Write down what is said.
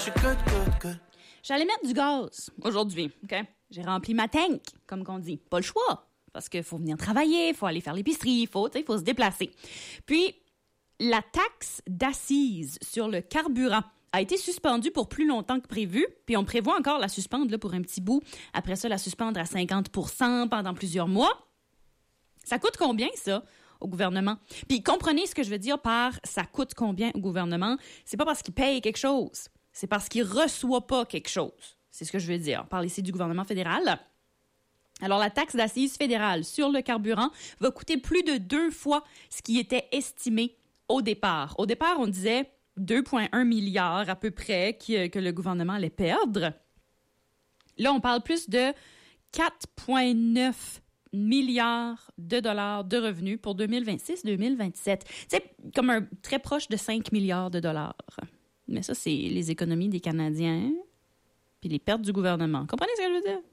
J'allais mettre du gaz aujourd'hui, OK? J'ai rempli ma tank, comme qu'on dit. Pas le choix, parce qu'il faut venir travailler, il faut aller faire l'épicerie, il faut se déplacer. Puis, la taxe d'accise sur le carburant a été suspendue pour plus longtemps que prévu, puis on prévoit encore la suspendre là, pour un petit bout. Après ça, la suspendre à 50% pendant plusieurs mois. Ça coûte combien, ça, au gouvernement? Puis comprenez ce que je veux dire par « ça coûte combien au gouvernement ». C'est pas parce qu'il paye quelque chose, c'est parce qu'il reçoit pas quelque chose. C'est ce que je veux dire. On parle ici du gouvernement fédéral. Alors, la taxe d'accise fédérale sur le carburant va coûter plus de 2 fois ce qui était estimé au départ. Au départ, on disait 2,1 milliards à peu près que le gouvernement allait perdre. Là, on parle plus de 4,9 milliards de dollars de revenus pour 2026-2027. C'est comme très proche de 5 milliards de dollars. Mais ça, c'est les économies des Canadiens puis les pertes du gouvernement. Comprenez ce que je veux dire?